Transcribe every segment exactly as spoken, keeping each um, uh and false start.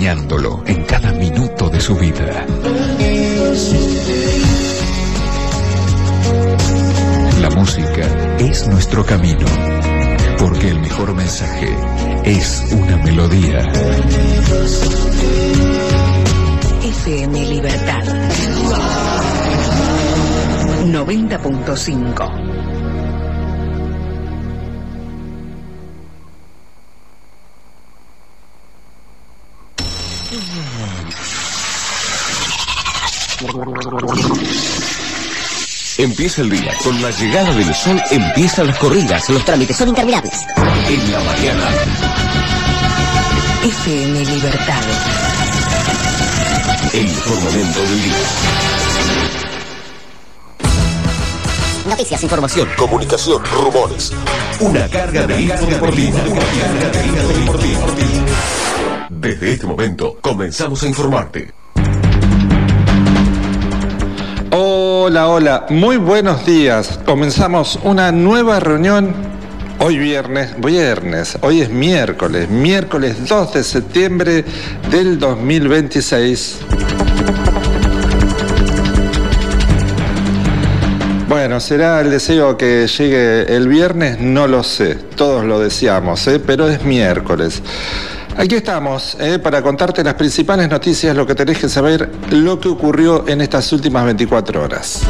acompañándolo en cada minuto de su vida. La música es nuestro camino, porque el mejor mensaje es una melodía. F M Libertad noventa punto cinco. Empieza el día. Con la llegada del sol empiezan las corridas. Los trámites son interminables. En la mañana. F M Libertad. El mejor momento del día. Noticias, información, comunicación, rumores. Una carga de info deportiva. Una carga de info deportiva. Desde este momento comenzamos a informarte. Hola, hola, muy buenos días. Comenzamos una nueva reunión hoy viernes, viernes, hoy es miércoles, miércoles dos de septiembre del dos mil veintiséis. Bueno, ¿será el deseo que llegue el viernes? No lo sé, todos lo deseamos, ¿eh? Pero es miércoles. Aquí estamos eh, para contarte las principales noticias, lo que tenés que saber, lo que ocurrió en estas últimas veinticuatro horas.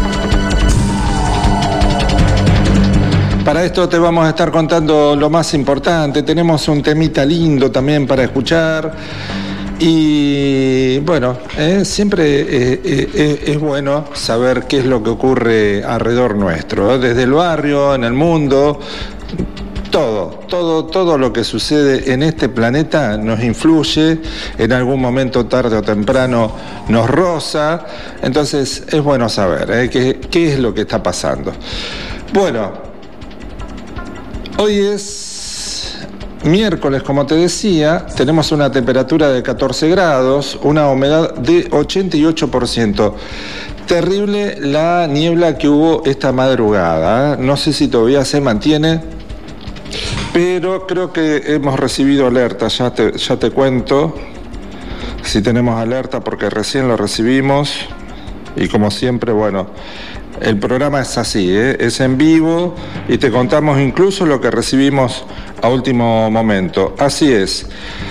Para esto te vamos a estar contando lo más importante, tenemos un temita lindo también para escuchar y bueno, eh, siempre eh, eh, es bueno saber qué es lo que ocurre alrededor nuestro, ¿eh? Desde el barrio, en el mundo. Todo, todo, todo lo que sucede en este planeta nos influye, en algún momento, tarde o temprano, nos roza, entonces es bueno saber ¿eh? qué, qué es lo que está pasando. Bueno, hoy es miércoles, como te decía, tenemos una temperatura de catorce grados, una humedad de ochenta y ocho por ciento. Terrible la niebla que hubo esta madrugada, ¿eh? No sé si todavía se mantiene, pero creo que hemos recibido alerta, ya te, ya te cuento si tenemos alerta porque recién lo recibimos y como siempre, bueno, el programa es así, ¿eh? Es en vivo y te contamos incluso lo que recibimos a último momento, así es.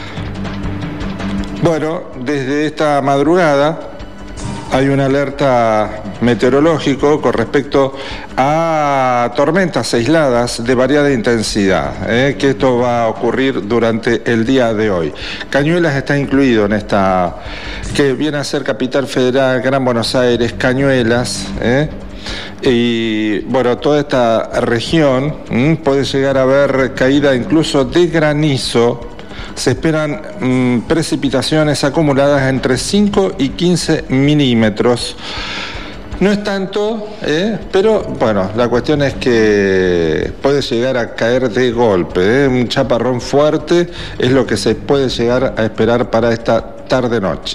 Bueno, desde esta madrugada hay una alerta meteorológico con respecto a tormentas aisladas de variada intensidad, ¿eh? que esto va a ocurrir durante el día de hoy. Cañuelas está incluido en esta, que viene a ser Capital Federal, Gran Buenos Aires, Cañuelas, ¿eh? Y bueno, toda esta región ¿m? puede llegar a haber caída incluso de granizo. Se esperan mmm, precipitaciones acumuladas entre cinco y quince milímetros. No es tanto, ¿eh? pero bueno, la cuestión es que puede llegar a caer de golpe. ¿eh? Un chaparrón fuerte es lo que se puede llegar a esperar para esta tarde-noche.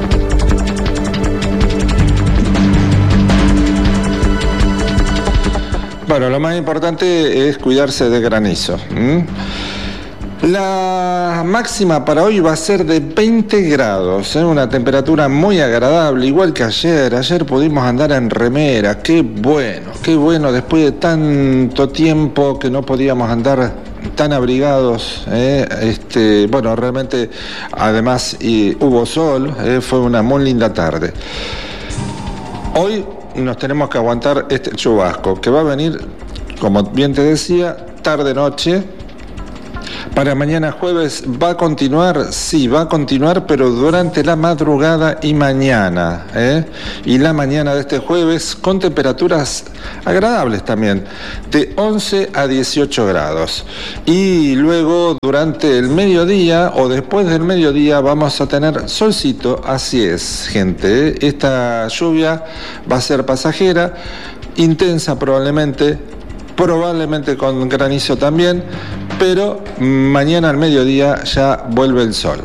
Bueno, lo más importante es cuidarse de granizo. ¿Mm? La máxima para hoy va a ser de veinte grados, ¿eh? Una temperatura muy agradable, igual que ayer. Ayer pudimos andar en remera, qué bueno, qué bueno, después de tanto tiempo que no podíamos andar tan abrigados, ¿eh? este, bueno, realmente, además y hubo sol, ¿eh? fue una muy linda tarde. Hoy nos tenemos que aguantar este chubasco, que va a venir, como bien te decía, tarde-noche. Para mañana jueves va a continuar, sí, va a continuar, pero durante la madrugada y mañana, ¿eh? Y la mañana de este jueves con temperaturas agradables también, de once a dieciocho grados. Y luego durante el mediodía o después del mediodía vamos a tener solcito, así es, gente, ¿eh? Esta lluvia va a ser pasajera, intensa probablemente, probablemente con granizo también, pero mañana al mediodía ya vuelve el sol.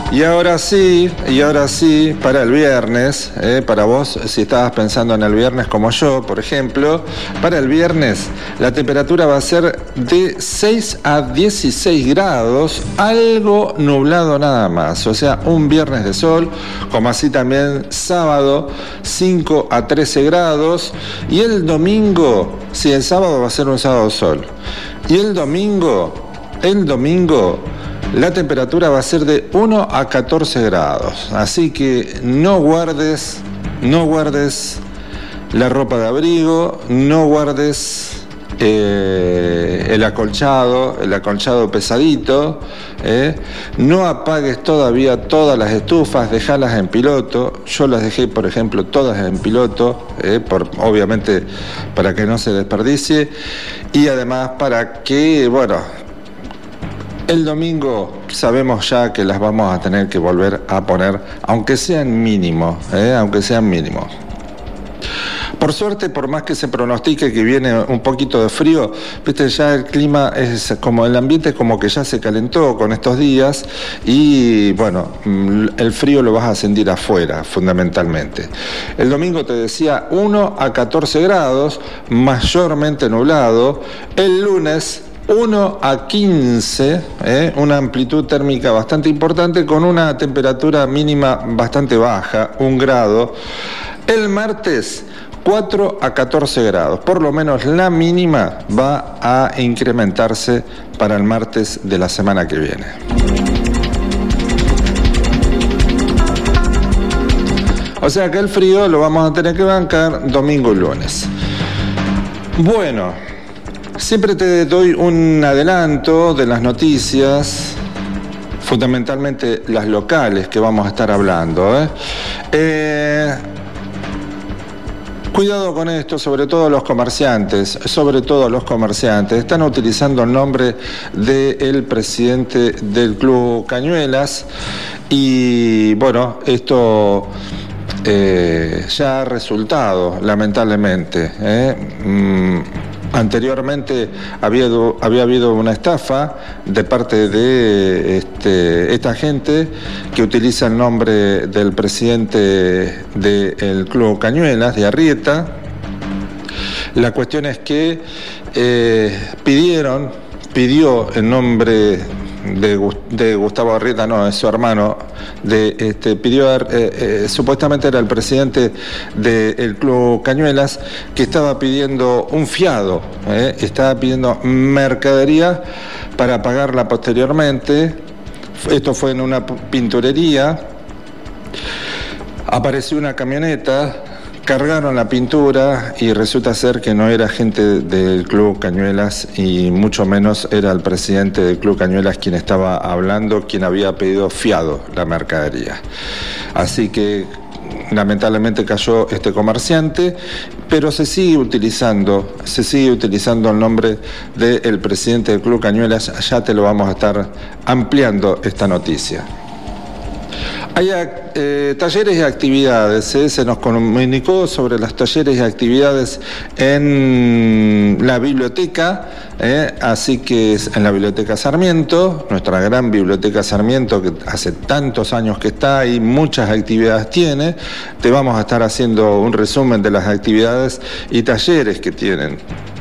Y ahora sí, y ahora sí, para el viernes, eh, para vos, si estabas pensando en el viernes como yo, por ejemplo, para el viernes la temperatura va a ser de seis a dieciséis grados, algo nublado nada más, o sea, un viernes de sol, como así también sábado, cinco a trece grados, y el domingo, sí, el sábado va a ser un sábado sol, y el domingo, el domingo, la temperatura va a ser de uno a catorce grados, así que no guardes, no guardes la ropa de abrigo, no guardes eh, el acolchado, el acolchado pesadito, eh. no apagues todavía todas las estufas, dejalas en piloto. Yo las dejé, por ejemplo, todas en piloto, eh, por, obviamente para que no se desperdicie y además para que, bueno, el domingo sabemos ya que las vamos a tener que volver a poner, aunque sean mínimos, ¿eh? aunque sean mínimos. Por suerte, por más que se pronostique que viene un poquito de frío, viste, ya el clima es como, el ambiente como que ya se calentó con estos días y bueno, el frío lo vas a sentir afuera, fundamentalmente. El domingo te decía uno a catorce grados, mayormente nublado. El lunes uno a quince, ¿eh? una amplitud térmica bastante importante con una temperatura mínima bastante baja, un grado. El martes, cuatro a catorce grados, por lo menos la mínima va a incrementarse para el martes de la semana que viene. O sea que el frío lo vamos a tener que bancar domingo y lunes. Bueno, siempre te doy un adelanto de las noticias, fundamentalmente las locales que vamos a estar hablando. ¿eh? Eh, cuidado con esto, sobre todo los comerciantes, sobre todo los comerciantes. Están utilizando el nombre del presidente del Club Cañuelas y bueno, esto eh, ya ha resultado, lamentablemente. ¿eh? Mm, Anteriormente había, había habido una estafa de parte de este, esta gente que utiliza el nombre del presidente del Club Cañuelas, de Arrieta. La cuestión es que eh, pidieron, pidió el nombre de, de Gustavo Arrieta, no, es su hermano, de, este, pidió, eh, eh, supuestamente era el presidente del Club Cañuelas, que estaba pidiendo un fiado, eh, estaba pidiendo mercadería para pagarla posteriormente. Esto fue en una pinturería, apareció una camioneta, cargaron la pintura y resulta ser que no era gente del Club Cañuelas y mucho menos era el presidente del Club Cañuelas quien estaba hablando, quien había pedido fiado la mercadería. Así que lamentablemente cayó este comerciante, pero se sigue utilizando, se sigue utilizando el nombre del presidente del Club Cañuelas. Ya te lo vamos a estar ampliando esta noticia. Hay eh, talleres y actividades, ¿eh? se nos comunicó sobre los talleres y actividades en la biblioteca, ¿eh? así que es en la Biblioteca Sarmiento, nuestra gran Biblioteca Sarmiento que hace tantos años que está y muchas actividades tiene. Te vamos a estar haciendo un resumen de las actividades y talleres que tienen.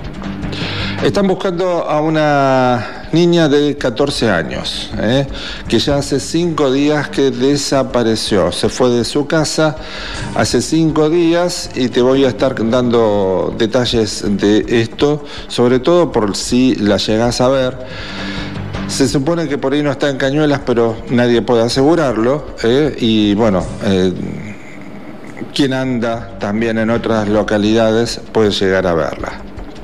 Están buscando a una niña de catorce años, ¿eh? que ya hace cinco días que desapareció. Se fue de su casa hace cinco días y te voy a estar dando detalles de esto, sobre todo por si la llegás a ver. Se supone que por ahí no está en Cañuelas, pero nadie puede asegurarlo. ¿eh? Y bueno, eh, quien anda también en otras localidades puede llegar a verla.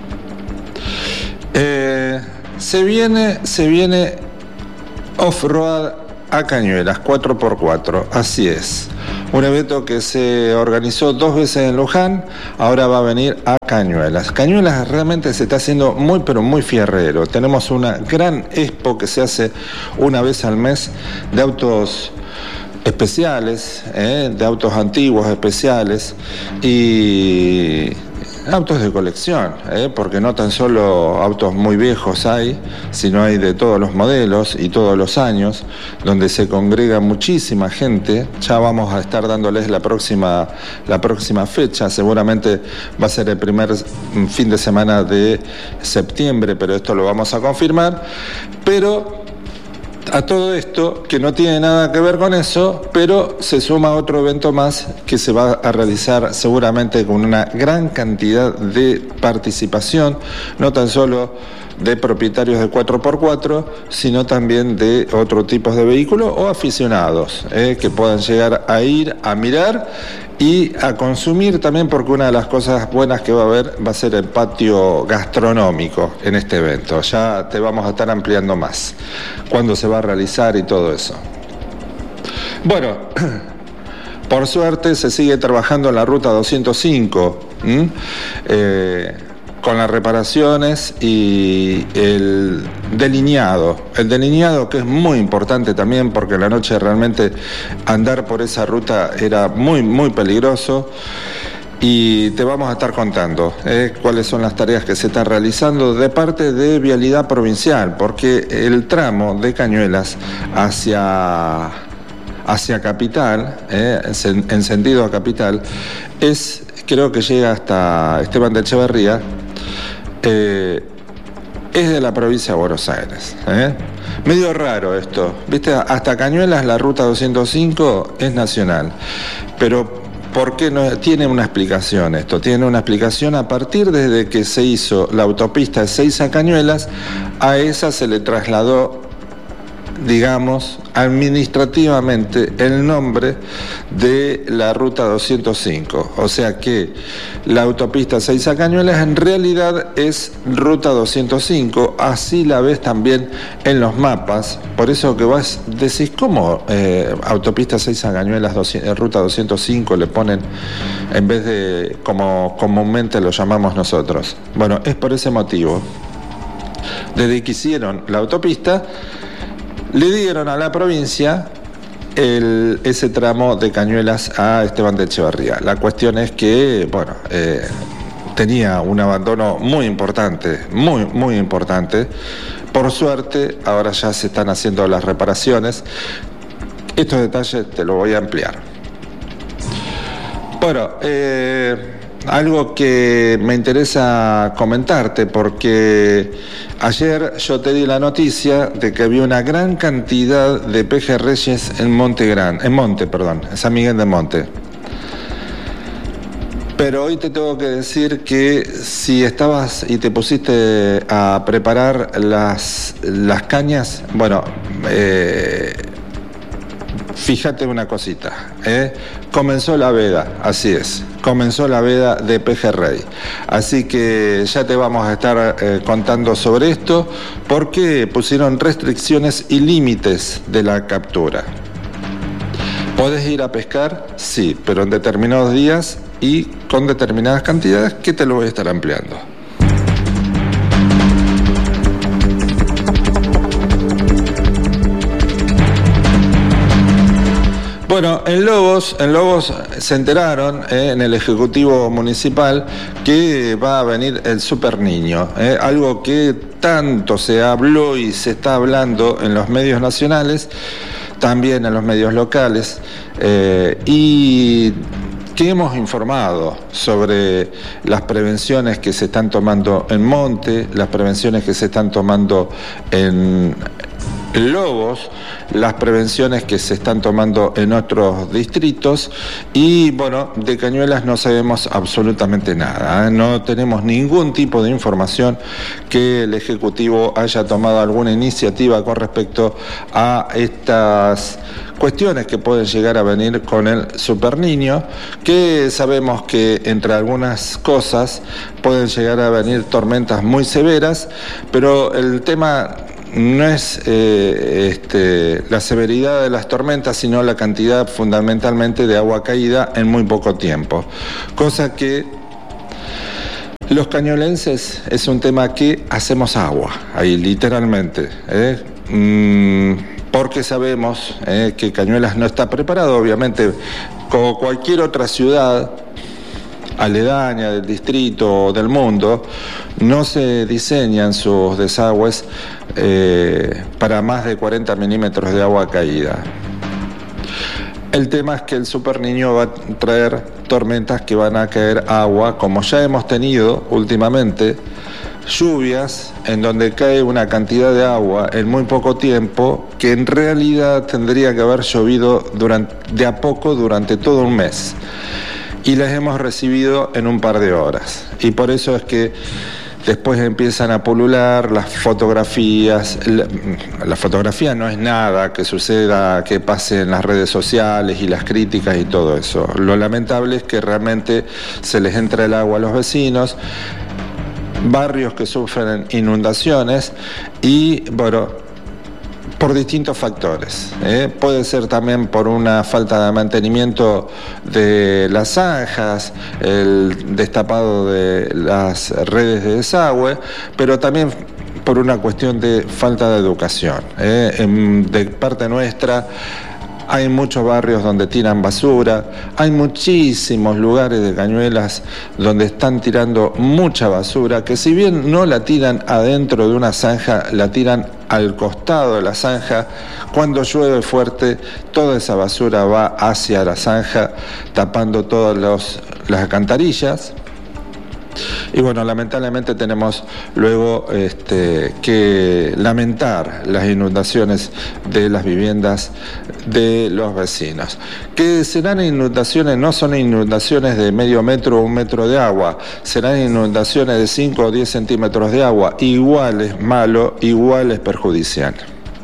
Eh, se viene, se viene off-road a Cañuelas, cuatro por cuatro, así es. Un evento que se organizó dos veces en Luján, ahora va a venir a Cañuelas. Cañuelas realmente se está haciendo muy, pero muy fierrero. Tenemos una gran expo que se hace una vez al mes de autos especiales, ¿eh? de autos antiguos especiales y autos de colección, ¿eh? Porque no tan solo autos muy viejos hay, sino hay de todos los modelos y todos los años, donde se congrega muchísima gente. Ya vamos a estar dándoles la próxima, la próxima fecha, seguramente va a ser el primer fin de semana de septiembre, pero esto lo vamos a confirmar. Pero a todo esto, que no tiene nada que ver con eso, pero se suma otro evento más que se va a realizar seguramente con una gran cantidad de participación, no tan solo de propietarios de cuatro por cuatro, sino también de otro tipo de vehículos o aficionados, eh, que puedan llegar a ir a mirar y a consumir también, porque una de las cosas buenas que va a haber va a ser el patio gastronómico en este evento. Ya te vamos a estar ampliando más cuándo se va a realizar y todo eso. Bueno, por suerte se sigue trabajando en la ruta doscientos cinco, ¿m? Eh, con las reparaciones y el delineado. El delineado, que es muy importante también, porque en la noche realmente andar por esa ruta era muy, muy peligroso. Y te vamos a estar contando eh, cuáles son las tareas que se están realizando de parte de Vialidad Provincial, porque el tramo de Cañuelas hacia, hacia Capital, eh, en sentido a Capital, es, creo que llega hasta Esteban de Echeverría. Eh, es de la provincia de Buenos Aires. ¿eh? Medio raro esto, ¿viste? Hasta Cañuelas la ruta doscientos cinco es nacional, pero ¿por qué no? Tiene una explicación esto, tiene una explicación a partir desde que se hizo la autopista de Seiza a Cañuelas, a esa se le trasladó, digamos, administrativamente el nombre de la ruta doscientos cinco. O sea que la autopista Seiza Cañuelas en realidad es ruta doscientos cinco, así la ves también en los mapas. Por eso que vas, decís, ¿cómo eh, autopista Seiza Cañuelas, ruta doscientos cinco le ponen en vez de como comúnmente lo llamamos nosotros? Bueno, es por ese motivo. Desde que hicieron la autopista, le dieron a la provincia el, ese tramo de Cañuelas a Esteban de Echeverría. La cuestión es que, bueno, eh, tenía un abandono muy importante, muy, muy importante. Por suerte, ahora ya se están haciendo las reparaciones. Estos detalles te los voy a ampliar. Bueno, eh... algo que me interesa comentarte, porque ayer yo te di la noticia de que había una gran cantidad de pejerreyes en Monte Grande, en Monte, perdón, en San Miguel de Monte. Pero hoy te tengo que decir que si estabas y te pusiste a preparar las, las cañas, bueno, eh, fíjate una cosita, ¿eh? Comenzó la veda, así es, comenzó la veda de pejerrey. Así que ya te vamos a estar eh, contando sobre esto, porque pusieron restricciones y límites de la captura. ¿Podés ir a pescar? Sí, pero en determinados días y con determinadas cantidades que te lo voy a estar ampliando. Bueno, en Lobos, en Lobos se enteraron eh, en el Ejecutivo Municipal que va a venir el Super Niño, eh, algo que tanto se habló y se está hablando en los medios nacionales, también en los medios locales, eh, y que hemos informado sobre las prevenciones que se están tomando en Monte, las prevenciones que se están tomando en Lobos, las prevenciones que se están tomando en otros distritos, y bueno, de Cañuelas no sabemos absolutamente nada, ¿eh? No tenemos ningún tipo de información que el Ejecutivo haya tomado alguna iniciativa con respecto a estas cuestiones que pueden llegar a venir con el Super Niño, que sabemos que entre algunas cosas pueden llegar a venir tormentas muy severas, pero el tema no es eh, este, la severidad de las tormentas, sino la cantidad fundamentalmente de agua caída en muy poco tiempo. Cosa que los cañuelenses es un tema que hacemos agua, ahí literalmente, ¿eh? Mm, porque sabemos eh, que Cañuelas no está preparado, obviamente, como cualquier otra ciudad, aledaña del distrito o del mundo, no se diseñan sus desagües eh, para más de cuarenta milímetros de agua caída. El tema es que el Super Niño va a traer tormentas que van a caer agua, como ya hemos tenido últimamente, lluvias en donde cae una cantidad de agua en muy poco tiempo que en realidad tendría que haber llovido durante, de a poco durante todo un mes. Y las hemos recibido en un par de horas. Y por eso es que después empiezan a pulular las fotografías. La, la fotografía no es nada que suceda, que pase en las redes sociales y las críticas y todo eso. Lo lamentable es que realmente se les entra el agua a los vecinos, barrios que sufren inundaciones y, bueno, por distintos factores. ¿eh? Puede ser también por una falta de mantenimiento de las zanjas, el destapado de las redes de desagüe, pero también por una cuestión de falta de educación. ¿eh? En, de parte nuestra, hay muchos barrios donde tiran basura, hay muchísimos lugares de Cañuelas donde están tirando mucha basura, que si bien no la tiran adentro de una zanja, la tiran al costado de la zanja. Cuando llueve fuerte, toda esa basura va hacia la zanja, tapando todas los, las alcantarillas. Y bueno, lamentablemente tenemos luego este, que lamentar las inundaciones de las viviendas de los vecinos. Que serán inundaciones, no son inundaciones de medio metro o un metro de agua, serán inundaciones de cinco o diez centímetros de agua. Igual es malo, igual es perjudicial.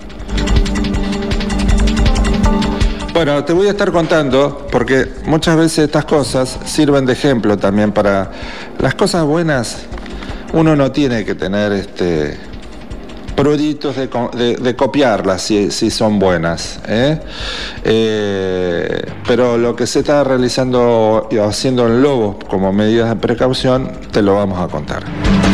Bueno, te voy a estar contando, porque muchas veces estas cosas sirven de ejemplo también para las cosas buenas. Uno no tiene que tener este, pruditos de, de, de copiarlas si, si son buenas. ¿eh? Eh, pero lo que se está realizando y haciendo en Lobos como medidas de precaución, te lo vamos a contar.